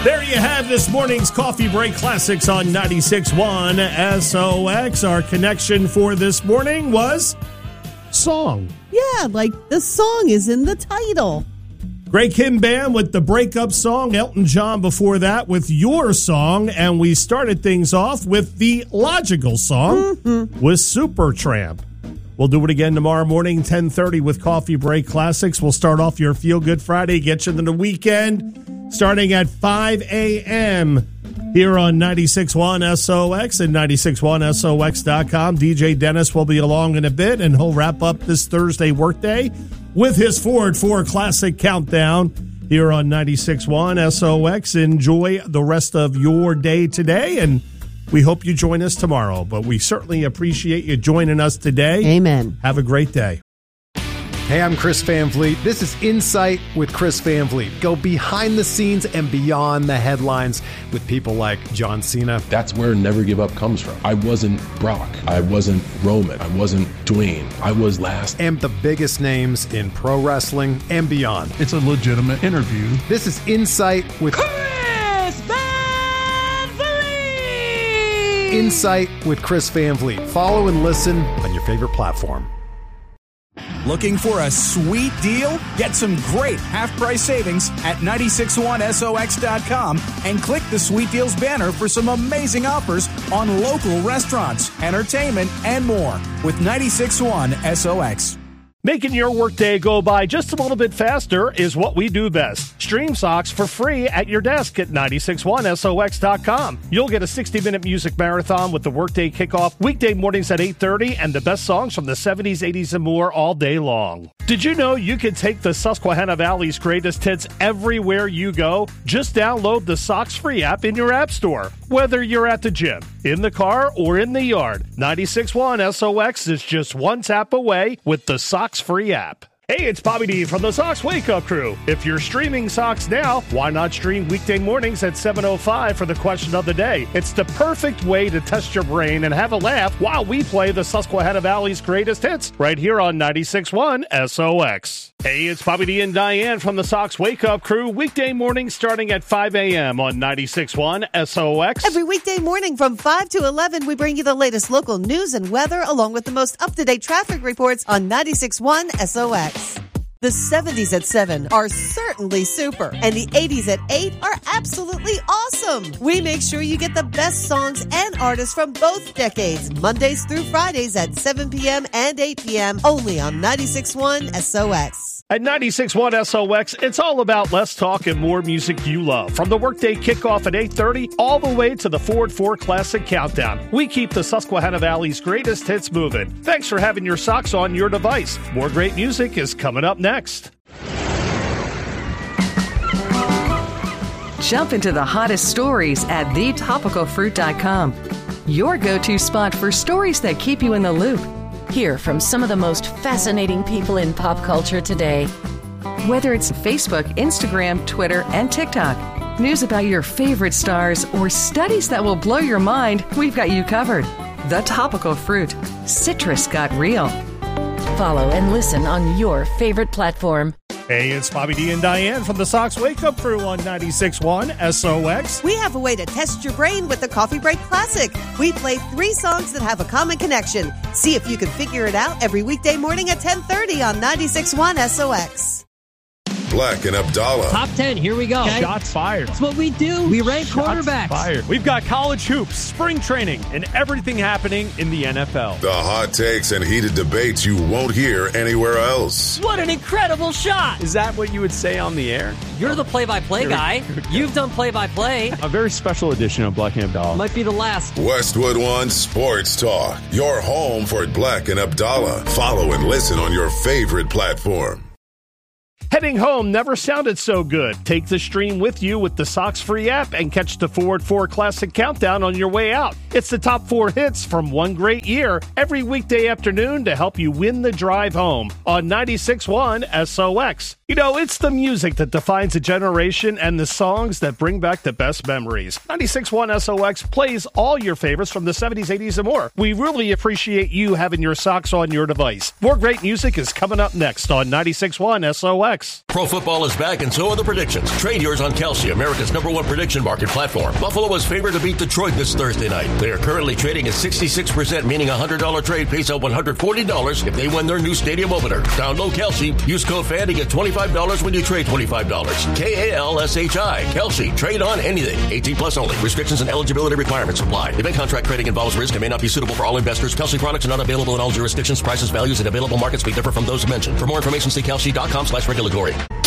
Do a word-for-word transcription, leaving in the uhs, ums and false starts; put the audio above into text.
There you have this morning's Coffee Break Classics on ninety-six point one S O X. Our connection for this morning was song. Yeah, like the song is in the title. Greg Kim Band with the breakup song. Elton John before that with Your Song. And we started things off with the logical song mm-hmm. with Supertramp. We'll do it again tomorrow morning, ten thirty with Coffee Break Classics. We'll start off your Feel Good Friday, get you into the weekend, starting at five a.m. here on ninety-six point one S O X and ninety-six point one S O X dot com. D J Dennis will be along in a bit, and he'll wrap up this Thursday workday with his Ford four Classic Countdown here on ninety-six point one S O X. Enjoy the rest of your day today, and we hope you join us tomorrow, but we certainly appreciate you joining us today. Amen. Have a great day. Hey, I'm Chris Van Vliet. This is Insight with Chris Van Vliet. Go behind the scenes and beyond the headlines with people like John Cena. That's where Never Give Up comes from. I wasn't Brock. I wasn't Roman. I wasn't Dwayne. I was last. And the biggest names in pro wrestling and beyond. It's a legitimate interview. This is Insight with Chris Van Vliet. Insight with Chris Van Vliet. Follow and listen on your favorite platform. Looking for a sweet deal? Get some great half-price savings at ninety-six point one S O X dot com and click the Sweet Deals banner for some amazing offers on local restaurants, entertainment, and more with ninety-six point one S O X. Making your workday go by just a little bit faster is what we do best. Stream Socks for free at your desk at ninety-six point one S O X dot com. You'll get a sixty-minute music marathon with the workday kickoff weekday mornings at eight thirty and the best songs from the seventies, eighties, and more all day long. Did you know you can take the Susquehanna Valley's greatest hits everywhere you go? Just download the Socks Free app in your app store. Whether you're at the gym, in the car, or in the yard, ninety-six point one S O X is just one tap away with the Socks Free app. Hey, it's Bobby D from the Sox Wake Up Crew. If you're streaming Sox now, why not stream weekday mornings at seven oh five for the question of the day? It's the perfect way to test your brain and have a laugh while we play the Susquehanna Valley's greatest hits right here on ninety-six point one S O X. Hey, it's Bobby D and Diane from the Sox Wake Up Crew. Weekday mornings starting at five a.m. on ninety-six point one S O X. Every weekday morning from five to eleven, we bring you the latest local news and weather along with the most up-to-date traffic reports on ninety-six point one S O X. The seventies at seven are certainly super, and the eighties at eight are absolutely awesome. We make sure you get the best songs and artists from both decades, Mondays through Fridays at seven p.m. and eight p.m. only on ninety-six point one S O X. At ninety-six point one S O X, it's all about less talk and more music you love. From the workday kickoff at eight thirty all the way to the Ford four Classic Countdown, we keep the Susquehanna Valley's greatest hits moving. Thanks for having your socks on your device. More great music is coming up next. Jump into the hottest stories at the topical fruit dot com. Your go-to spot for stories that keep you in the loop. Hear from some of the most fascinating people in pop culture today. Whether it's Facebook, Instagram, Twitter, and TikTok, news about your favorite stars, or studies that will blow your mind, we've got you covered. The Topical Fruit. Citrus got real. Follow and listen on your favorite platform. Hey, it's Bobby D and Diane from the Sox Wake Up Crew on ninety-six point one S O X. We have a way to test your brain with the Coffee Break Classic. We play three songs that have a common connection. See if you can figure it out every weekday morning at ten thirty on ninety-six point one S O X. Black and Abdallah. Top ten, here we go. Okay. Shots fired. That's what we do. We rank Shots quarterbacks. Fired. We've got college hoops, spring training, and everything happening in the N F L. The hot takes and heated debates you won't hear anywhere else. What an incredible shot. Is that what you would say on the air? You're the play-by-play guy. You've done play-by-play. A very special edition of Black and Abdallah. Might be the last. Westwood One Sports Talk. Your home for Black and Abdallah. Follow and listen on your favorite platform. Heading home never sounded so good. Take the stream with you with the Sox Free app and catch the Ford four Classic Countdown on your way out. It's the top four hits from one great year every weekday afternoon to help you win the drive home on ninety-six point one S O X. You know, it's the music that defines a generation and the songs that bring back the best memories. ninety-six point one S O X plays all your favorites from the seventies, eighties, and more. We really appreciate you having your socks on your device. More great music is coming up next on ninety-six point one S O X. X. Pro football is back and so are the predictions. Trade yours on Kalshi, America's number one prediction market platform. Buffalo is favored to beat Detroit this Thursday night. They are currently trading at sixty-six percent, meaning a one hundred dollars trade pays out one hundred forty dollars if they win their new stadium opener. Download Kalshi. Use code FAN to get twenty-five dollars when you trade twenty-five dollars. K A L S H I. Kalshi. Trade on anything. eighteen plus only. Restrictions and eligibility requirements apply. Event contract trading involves risk and may not be suitable for all investors. Kalshi products are not available in all jurisdictions. Prices, values, and available markets may differ from those mentioned. For more information, see kalshi dot com slash regulatory.